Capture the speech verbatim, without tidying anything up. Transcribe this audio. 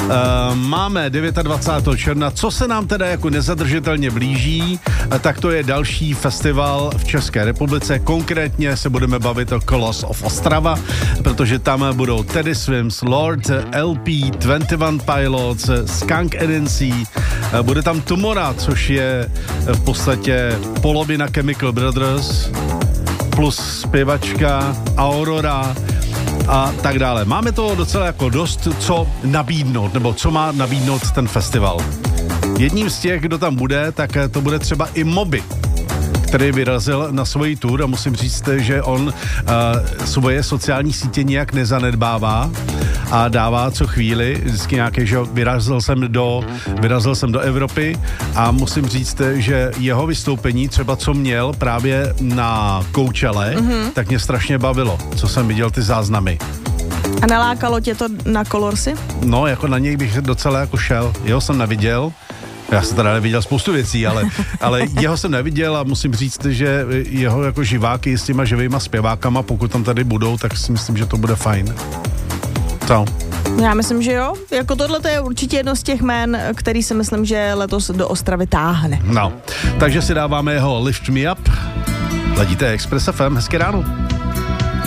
máme dvacátého devátého června, co se nám teda jako nezadržitelně blíží, tak to je další festival v České republice. Konkrétně se budeme bavit o Colors of Ostrava, protože tam budou Teddy Swims, Lord, L P, dvacet jedna Pilots, Skunk N N C, bude tam Tomorrow, což je v podstatě polovina Chemical Brothers, plus zpěvačka Aurora a tak dále. Máme to docela jako dost co nabídnout, nebo co má nabídnout ten festival. Jedním z těch, kdo tam bude, tak to bude třeba i Moby, který vyrazil na svoji tour a musím říct, že on uh, svoje sociální sítě nijak nezanedbává a dává co chvíli, vždycky nějaké, že vyrazil jsem do, vyrazil jsem do Evropy a musím říct, že jeho vystoupení, třeba co měl právě na Coachelle, mm-hmm. tak mě strašně bavilo, co jsem viděl ty záznamy. A nalákalo tě to na Colorsy? No, jako na něj bych docela jako šel, jeho jsem neviděl. Já jsem teda neviděl spoustu věcí, ale, ale jeho jsem neviděl a musím říct, že jeho jako živáky s těma živýma zpěvákama, pokud tam tady budou, tak si myslím, že to bude fajn. Co? Já myslím, že jo. Jako tohle to je určitě jedno z těch jmén, který si myslím, že letos do Ostravy táhne. No, takže si dáváme jeho Lift Me Up. Ladíte Express F M, hezké ráno.